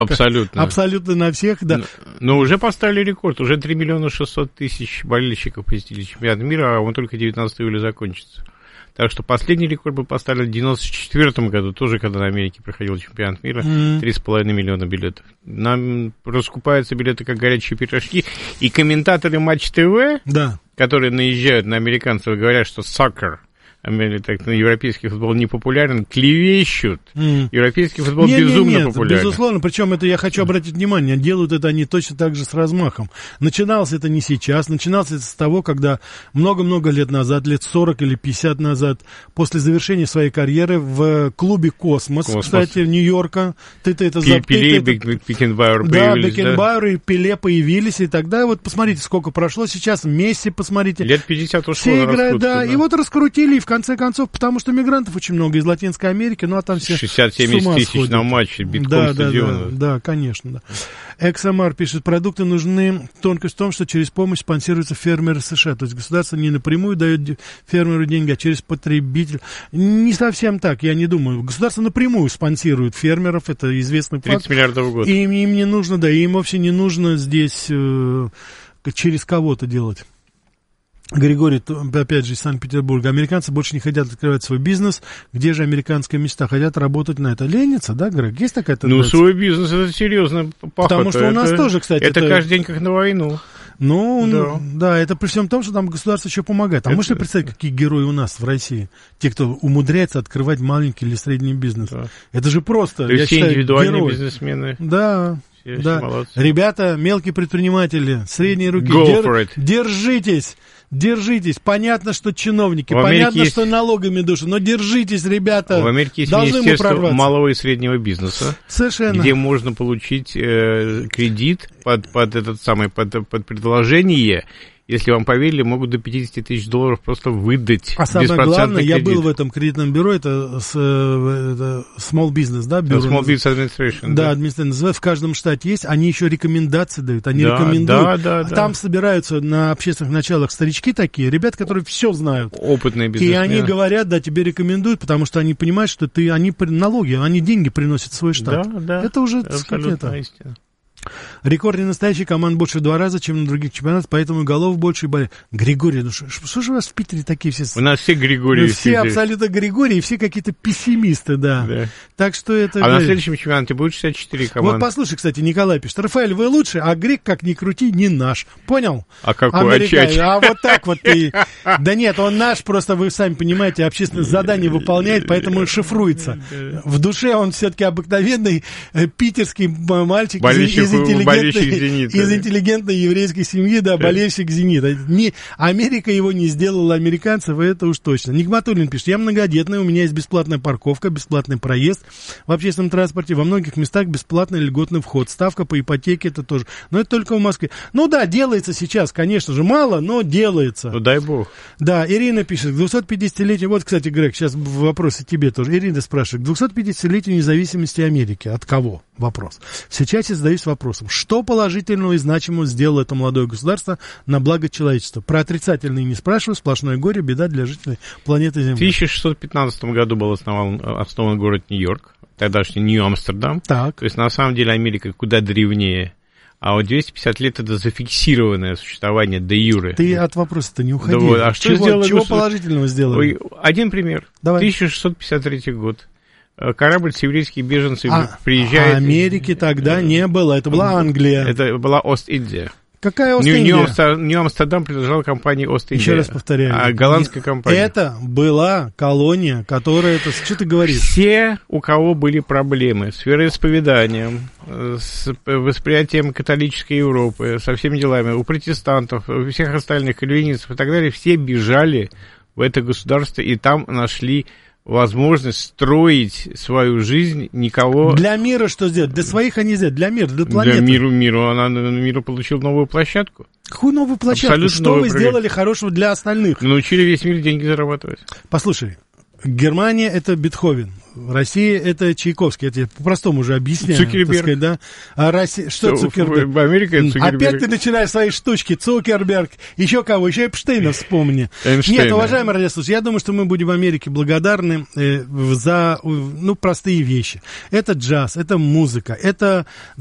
Абсолютно. Абсолютно на всех, да. Но уже поставили рекорд. Уже 3 миллиона 600 тысяч болельщиков посетили чемпионат мира, а он только 19 июля закончится. Так что последний рекорд был поставлен в 1994 году, тоже когда на Америке проходил чемпионат мира, 3,5 миллиона билетов. Нам раскупаются билеты как горячие пирожки, и комментаторы Матч ТВ, которые наезжают на американцев и говорят, что soccer, европейский футбол не популярен, клевещут. Европейский футбол безумно популярен. Безусловно, причем это я хочу обратить внимание, делают это они точно так же с размахом. Начиналось это не сейчас, начиналось это с того, когда много-много лет назад, лет 40 или 50 назад, после завершения своей карьеры в клубе «Космос», кстати, Нью-Йорка, Пеле, Бекенбауэр появились. Да, Бекенбауэр и Пеле появились, и тогда вот посмотрите, сколько прошло сейчас, Месси, посмотрите. Лет 50 ушло все играют, да, и вот раскрутили, и в конце концов, потому что мигрантов очень много из Латинской Америки, ну а там все 60-70 тысяч на матче, битком стадиона. Да, конечно, да. XMR пишет, продукты нужны, тонкость в том, что через помощь спонсируются фермеры США, то есть государство не напрямую дает фермеру деньги, а через потребителя. Не совсем так, я не думаю. Государство напрямую спонсирует фермеров, это известный факт. 30 миллиардов в год. И им не нужно, да, им вовсе не нужно здесь через кого-то делать. Григорий, опять же, из Санкт-Петербурга. Американцы больше не хотят открывать свой бизнес. Где же американская мечта? Хотят работать на это. Ленится, да, Грег? Есть такая тенденция? Ну, свой бизнес, это серьезно пахота. Потому что у нас тоже, кстати... Это каждый день как на войну. Ну, да, это при всем том, что там государство еще помогает. А можете представить, какие герои у нас в России? Те, кто умудряется открывать маленький или средний бизнес. Да. Это же просто, я считаю, индивидуальные герои. Бизнесмены. Да. Да. Ребята, мелкие предприниматели, средние руки, держитесь. Понятно, что чиновники, понятно, что налогами душат, но держитесь, ребята. В Америке есть министерство малого и среднего бизнеса, совершенно, где можно получить кредит под предложение. Если вам поверили, могут до $50 тысяч просто выдать. А самое главное, я был в этом кредитном бюро, это Small Business, да, бюро? Small Business Administration. Да, администрация. В каждом штате есть, они еще рекомендации дают, они рекомендуют. Да. Там собираются на общественных началах старички такие, ребята, которые все знают. Опытные бизнесмены. И они говорят, да, тебе рекомендуют, потому что они понимают, что они налоги, они деньги приносят в свой штат. Да. Это уже, так сказать, это истина. Рекорд не настоящий, команд больше в 2 раза, чем на других чемпионатах, поэтому и голов больше, и болеет. Григорий, ну что же у вас в Питере такие все... У нас все Григории. Все абсолютно Григории, и все какие-то пессимисты, да. Так что это... А на следующем чемпионате будет 64 команды. Вот послушай, кстати, Николай пишет, Рафаэль, вы лучше, а Грек, как ни крути, не наш. Понял? А какой очач? А вот так вот ты... Да нет, он наш, просто вы сами понимаете, общественное задание выполняет, поэтому шифруется. В душе он все-таки обыкновенный питерский мальчик из интеллигентной еврейской семьи, да, болельщик «Зенита». Америка его не сделала, американцев, и это уж точно. Нигматуллин пишет, я многодетный, у меня есть бесплатная парковка, бесплатный проезд в общественном транспорте, во многих местах бесплатный льготный вход, ставка по ипотеке, это тоже. Но это только в Москве. Ну да, делается сейчас, конечно же, мало, но делается. Ну дай бог. Да, Ирина пишет, к 250-летию, вот, кстати, Грег, сейчас вопросы тебе тоже. Ирина спрашивает, к 250-летию независимости Америки, от кого? Вопрос. Сейчас я задаюсь вопросом, что положительного и значимого сделало это молодое государство на благо человечества? Про отрицательные не спрашиваю, сплошное горе, беда для жителей планеты Земля. В 1615 году был основан город Нью-Йорк, тогдашний Нью-Амстердам. Так. То есть, на самом деле, Америка куда древнее. А вот 250 лет это зафиксированное существование де юре. Ты от вопроса-то не уходи. Да, вот. А что чего положительного сделали? Один пример. Давай. 1653 год. Корабль с еврейскими беженцами приезжает... А Америки тогда не было, это была Англия. Это была Ост-Индия. Какая Ост-Индия? Нью-Амстердам принадлежал компании Ост-Индия. Еще раз повторяю. А голландская компания. Это была колония, которая... Что ты говоришь? Все, у кого были проблемы с вероисповеданием, с восприятием католической Европы, со всеми делами, у протестантов, у всех остальных кальвинистов и так далее, все бежали в это государство и там нашли возможность строить свою жизнь, никого... Для мира что сделать? Для своих они сделают, для мира, для планеты. Для миру получил новую площадку. Какую новую площадку? Абсолютно что вы сделали хорошего для остальных? Научили весь мир деньги зарабатывать. Послушай, Германия — это Бетховен. Россия — это Чайковский. Это я по-простому уже объясняю. Цукерберг. Сказать, да? А Россия... Что Цукерберг? Америка — это Цукерберг. Опять ты начинаешь свои штучки. Цукерберг. Еще кого? Еще Эпштейна вспомни. Эйнштейна. Нет, уважаемые радиослушатели, я думаю, что мы будем Америке благодарны за простые вещи. Это джаз, это музыка, это